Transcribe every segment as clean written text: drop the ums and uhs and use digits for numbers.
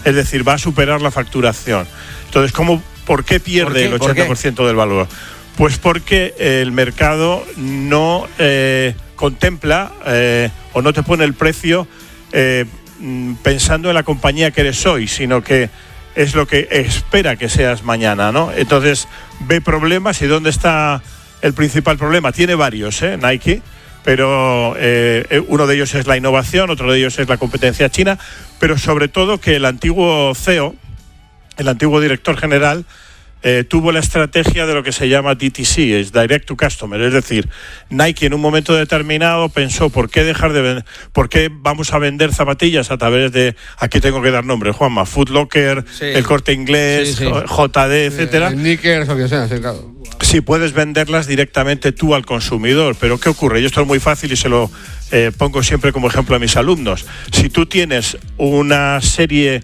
Es decir, va a superar la facturación. Entonces, ¿por qué pierde el 80% del valor? Pues porque el mercado no contempla o no te pone el precio pensando en la compañía que eres hoy, sino que es lo que espera que seas mañana, ¿no? Entonces ve problemas. ¿Y dónde está el principal problema? Tiene varios, Nike, pero uno de ellos es la innovación, otro de ellos es la competencia china, pero sobre todo que el antiguo CEO, el antiguo director general, tuvo la estrategia de lo que se llama DTC, es Direct to Customer. Es decir, Nike en un momento determinado pensó, ¿por qué dejar de vender? ¿Por qué vamos a vender zapatillas a través de, aquí tengo que dar nombres, Juanma, Foot Locker, El Corte Inglés, JD, etcétera? Sneakers o que sea, sí, claro. Sí, puedes venderlas directamente tú al consumidor, pero ¿qué ocurre? Y esto es muy fácil y se lo pongo siempre como ejemplo a mis alumnos. Si tú tienes una serie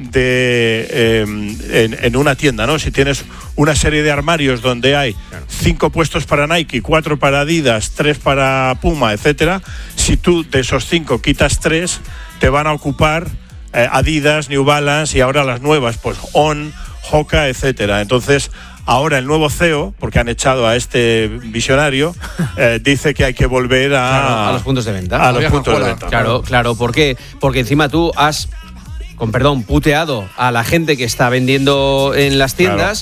en una tienda, ¿no? Si tienes una serie de armarios donde hay 5 puestos para Nike, 4 para Adidas, 3 para Puma, etcétera, si tú de esos 5 quitas 3, te van a ocupar Adidas, New Balance y ahora las nuevas, pues On, Hoka, etcétera. Entonces, ahora el nuevo CEO, porque han echado a este visionario, dice que hay que volver a los puntos de venta. A los puntos de venta. Claro, ¿por qué? Porque encima tú has, puteado a la gente que está vendiendo en las tiendas.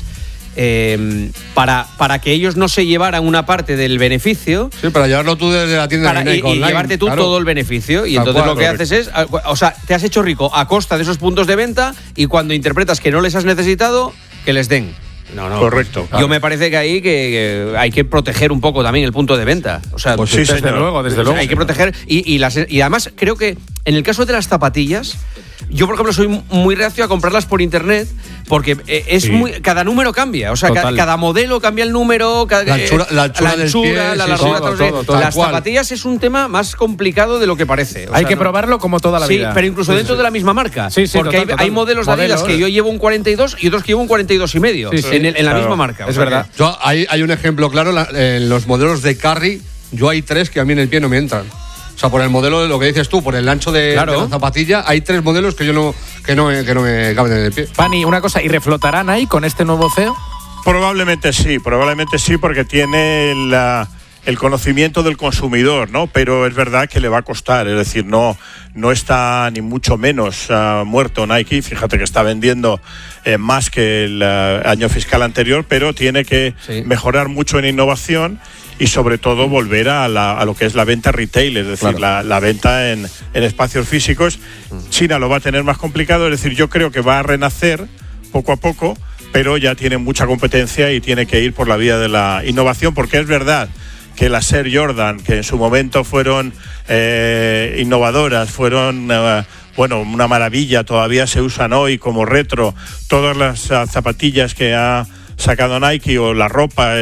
Claro. Para que ellos no se llevaran una parte del beneficio. Sí, para llevarlo tú desde la tienda y llevarte tú todo el beneficio. Y entonces lo que haces es, o sea, te has hecho rico a costa de esos puntos de venta, y cuando interpretas que no les has necesitado, que les den. No. Correcto. Yo me parece que ahí que hay que proteger un poco también el punto de venta. O sea, pues sí, desde luego. Hay que proteger y además creo que en el caso de las zapatillas, yo por ejemplo soy muy reacio a comprarlas por internet, porque cada número cambia, o sea, cada modelo cambia el número, la anchura del pie, la largura, todo. Las zapatillas es un tema más complicado de lo que parece. Hay que probarlo como toda la vida. Sí, pero incluso dentro de la misma marca. Porque hay modelos de Adidas que yo llevo un 42 y otros que llevo un 42,5 en la misma marca. Es verdad. Hay un ejemplo claro, en los modelos de Curry, yo hay 3 que a mí en el pie no me entran. O sea, por el modelo de lo que dices tú, por el ancho de la zapatilla, hay 3 modelos que no me caben en el pie. Pani, una cosa, ¿y reflotarán ahí con este nuevo CEO? Probablemente sí, porque tiene el conocimiento del consumidor, ¿no? Pero es verdad que le va a costar, es decir, no está ni mucho menos muerto Nike. Fíjate que está vendiendo más que el año fiscal anterior, pero tiene que mejorar mucho en innovación y sobre todo volver a lo que es la venta retail, es decir, la venta en espacios físicos. China lo va a tener más complicado, es decir, yo creo que va a renacer poco a poco, pero ya tiene mucha competencia y tiene que ir por la vía de la innovación, porque es verdad que las Air Jordan, que en su momento fueron innovadoras, fueron una maravilla, todavía se usan hoy como retro. Todas las zapatillas que ha sacado Nike o la ropa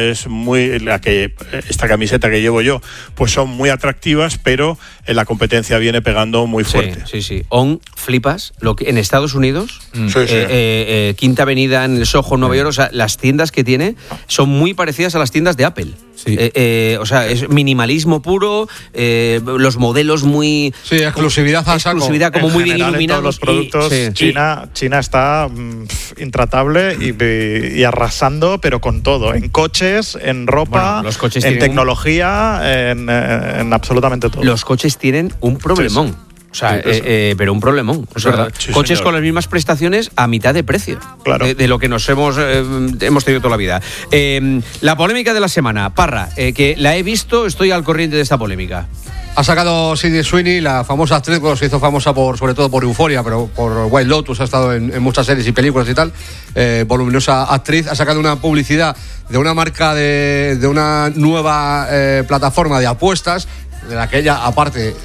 esta camiseta que llevo yo, pues son muy atractivas, pero la competencia viene pegando muy fuerte. Sí. Flipas lo que en Estados Unidos, Quinta Avenida en el Soho, Nueva York, o sea, las tiendas que tiene son muy parecidas a las tiendas de Apple. Sí. O sea, es minimalismo puro, los modelos muy... Sí, exclusividad a saco. Exclusividad como muy bien iluminados. En todos los productos, China está intratable y arrasando, pero con todo. En coches, en ropa, los coches en tecnología, en absolutamente todo. Los coches tienen un problemón. Sí. O sea, pero un problemón. Es verdad. Coches con las mismas prestaciones a mitad de precio. Claro. De lo que nos hemos tenido toda la vida. La polémica de la semana, Parra, que la he visto, estoy al corriente de esta polémica. Ha sacado Sydney Sweeney, la famosa actriz, se hizo famosa sobre todo por Euphoria, pero por White Lotus, ha estado en muchas series y películas y tal, voluminosa actriz, ha sacado una publicidad de una marca de una nueva plataforma de apuestas, de la que ella, aparte,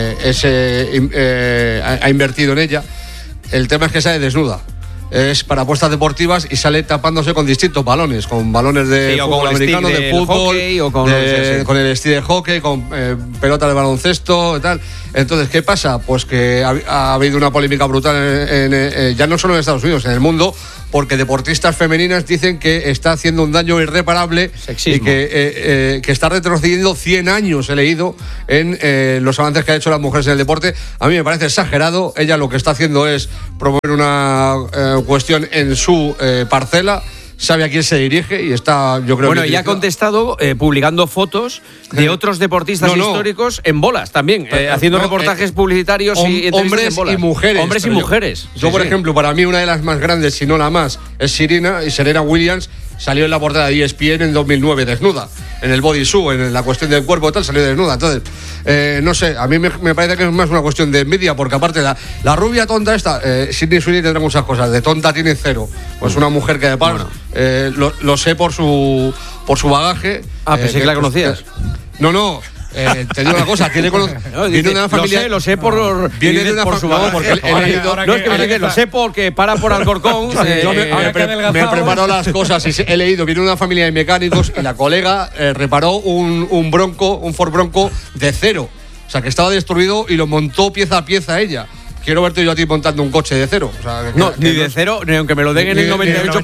ha invertido en ella. El tema es que sale desnuda. Es para apuestas deportivas y sale tapándose con distintos balones, con balones de fútbol americano, de fútbol, con el estilo de hockey, con pelota de baloncesto y tal. Entonces, ¿qué pasa? Pues que ha habido una polémica brutal ya no solo en Estados Unidos, en el mundo, porque deportistas femeninas dicen que está haciendo un daño irreparable. Sexismo. Y que está retrocediendo 100 años, he leído, en los avances que ha hecho las mujeres en el deporte. A mí me parece exagerado. Ella lo que está haciendo es promover una cuestión en su parcela. Sabe a quién se dirige y está, yo creo. Bueno, y ha contestado publicando fotos de otros deportistas históricos en bolas también, haciendo reportajes publicitarios y hombres en bolas. y mujeres. Hombres y mujeres. Yo por ejemplo, para mí una de las más grandes, si no la más, es Serena Williams. Salió en la portada de ESPN en 2009 desnuda, en el body suit, en la cuestión del cuerpo y tal, salió desnuda. Entonces, no sé, a mí me parece que es más una cuestión de envidia, porque aparte la rubia tonta esta, Sydney Sweeney tendrá muchas cosas, de tonta tiene cero. Pues una mujer que de par, lo sé por su bagaje. Pensé que la conocías. No. Te digo una cosa, viene de una familia. Lo sé por. Viene de una familia. Porque lo sé porque para por Alcorcón. Me preparo las cosas y he leído. Viene de una familia de mecánicos y la colega reparó un Ford Bronco de cero. O sea, que estaba destruido y lo montó pieza a pieza ella. Quiero verte yo a ti montando un coche de cero. O sea, ni de cero, ni aunque me lo den en el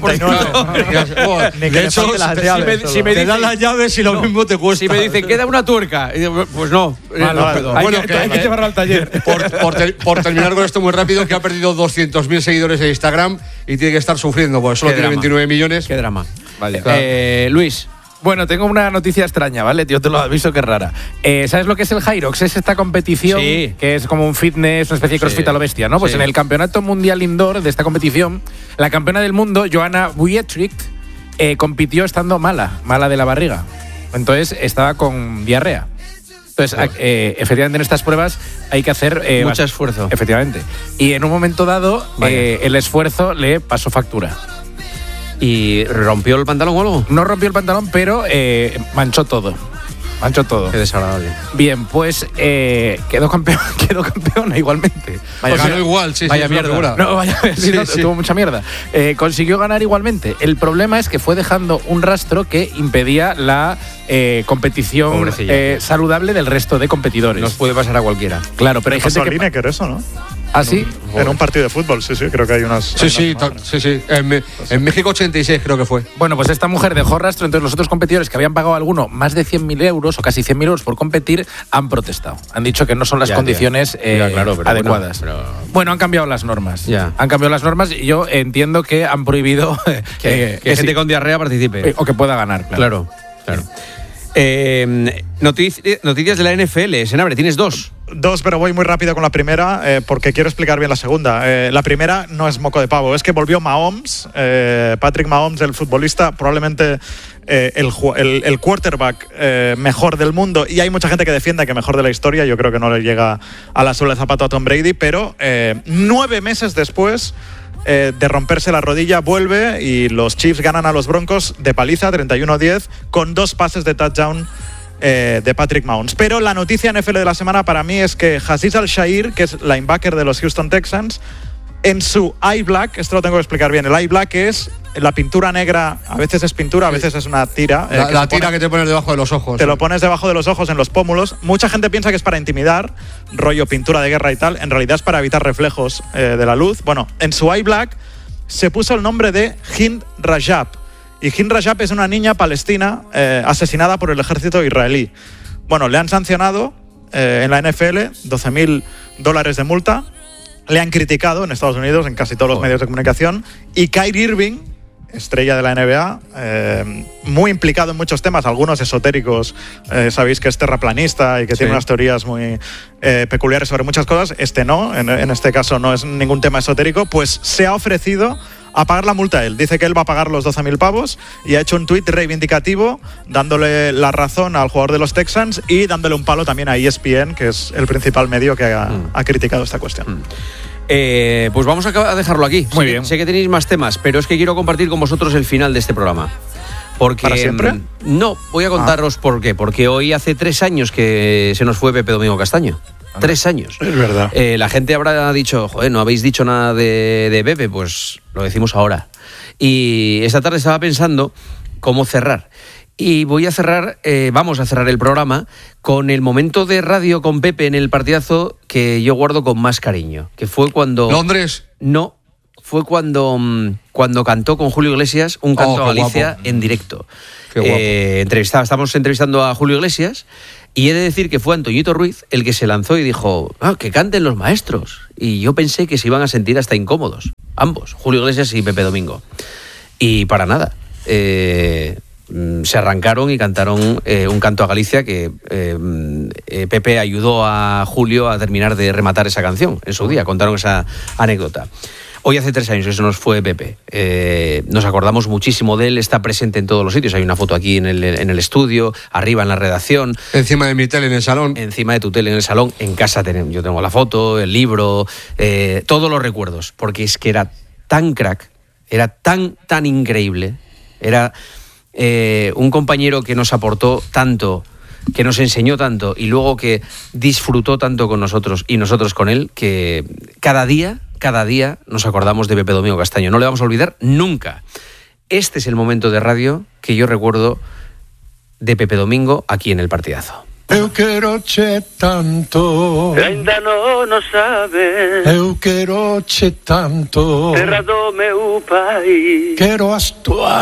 98%. De hecho, si me dan las llaves y lo mismo te cuesta. Si me dicen, queda una tuerca, pues no. Bueno, hay que llevarlo al taller. Por terminar con esto muy rápido, que ha perdido 200.000 seguidores en Instagram y tiene que estar sufriendo, porque solo tiene 29 millones. Qué drama. Vale. Luis. Bueno, tengo una noticia extraña, ¿vale? Yo te lo aviso que es rara. ¿Sabes lo que es el Hyrox? Es esta competición que es como un fitness, una especie de crossfit a lo bestia, ¿no? Pues en el Campeonato Mundial Indoor de esta competición, la campeona del mundo, Joanna Wietrich, compitió estando mala de la barriga. Entonces estaba con diarrea. Entonces, efectivamente, en estas pruebas hay que hacer mucho esfuerzo. Efectivamente. Y en un momento dado, el esfuerzo le pasó factura. ¿Y rompió el pantalón o algo? No rompió el pantalón, pero manchó todo. Qué desagradable. Bien, pues quedó campeona igualmente. Ganó igual, sí. Vaya mierda. Tuvo mucha mierda. Consiguió ganar igualmente. El problema es que fue dejando un rastro que impedía la competición saludable del resto de competidores. Nos puede pasar a cualquiera. Claro, pero hay gente que... Lineker eso, ¿no? ¿Ah, sí? En un partido de fútbol, sí, creo que hay unas... Sí. En México 86 creo que fue. Bueno, pues esta mujer dejó rastro, entonces los otros competidores que habían pagado a alguno más de 100.000 euros o casi 100.000 euros por competir han protestado. Han dicho que no son las condiciones adecuadas. Bueno, han cambiado las normas. Han cambiado las normas y yo entiendo que han prohibido que gente con diarrea participe. O que pueda ganar, claro. Noticias de la NFL, Senabre, tienes dos. Dos, pero voy muy rápido con la primera porque quiero explicar bien la segunda. La primera no es moco de pavo, es que volvió Mahomes, Patrick Mahomes, el futbolista, probablemente el quarterback mejor del mundo, y hay mucha gente que defiende que mejor de la historia. Yo creo que no le llega a la suela de zapato a Tom Brady, pero 9 meses después de romperse la rodilla vuelve y los Chiefs ganan a los Broncos de paliza 31-10 con 2 pases de touchdown de Patrick Mahomes. Pero la noticia NFL de la semana para mí es que Azeez Al-Shaair, que es linebacker de los Houston Texans, en su eye black, esto lo tengo que explicar bien, el eye black es la pintura negra, a veces es pintura, a veces es una tira. La tira que te pones debajo de los ojos. Te lo pones debajo de los ojos, en los pómulos. Mucha gente piensa que es para intimidar, rollo pintura de guerra y tal. En realidad es para evitar reflejos de la luz. Bueno, en su eye black se puso el nombre de Hind Rajab. Y Hind Rajab es una niña palestina asesinada por el ejército israelí. Bueno, le han sancionado en la NFL $12,000 de multa. Le han criticado en Estados Unidos, en casi todos los medios de comunicación. Y Kyrie Irving, estrella de la NBA, muy implicado en muchos temas, algunos esotéricos. Sabéis que es terraplanista y que tiene unas teorías muy peculiares sobre muchas cosas. Este no, en este caso no es ningún tema esotérico. Pues se ha ofrecido a pagar la multa a él. Dice que él va a pagar los 12,000 pavos y ha hecho un tuit reivindicativo dándole la razón al jugador de los Texans y dándole un palo también a ESPN, que es el principal medio que ha criticado esta cuestión. Pues vamos a dejarlo aquí. Muy bien. Sé que tenéis más temas, pero es que quiero compartir con vosotros el final de este programa. Porque, ¿para siempre? No, voy a contaros por qué. Porque hoy hace 3 años que se nos fue Pepe Domingo Castaño. 3 años. Es verdad. La gente habrá dicho, joder, no habéis dicho nada de Pepe, pues lo decimos ahora. Y esta tarde estaba pensando cómo cerrar. Y voy a cerrar, vamos a cerrar el programa con el momento de radio con Pepe en el partidazo que yo guardo con más cariño, que fue cuando... ¿Londres? No, fue cuando cantó con Julio Iglesias un canto a Galicia en directo. Qué guapo. Estamos entrevistando a Julio Iglesias y he de decir que fue Antoñito Ruiz el que se lanzó y dijo, que canten los maestros. Y yo pensé que se iban a sentir hasta incómodos, ambos, Julio Iglesias y Pepe Domingo. Y para nada. Se arrancaron y cantaron un canto a Galicia que Pepe ayudó a Julio a terminar de rematar esa canción en su día. Contaron esa anécdota. Hoy hace 3 años que se nos fue Pepe. Nos acordamos muchísimo de él, está presente en todos los sitios. Hay una foto aquí en el estudio, arriba en la redacción. Encima de mi tele en el salón. Encima de tu tele en el salón. En casa yo tengo la foto, el libro, todos los recuerdos. Porque es que era tan crack, era tan increíble. Era un compañero que nos aportó tanto, que nos enseñó tanto y luego que disfrutó tanto con nosotros y nosotros con él, que cada día nos acordamos de Pepe Domingo Castaño. No le vamos a olvidar nunca. Este es el momento de radio que yo recuerdo de Pepe Domingo aquí en El Partidazo. Eu quero che tanto, ainda non sabes, eu quero che tanto, terra do meu país, quero as tuas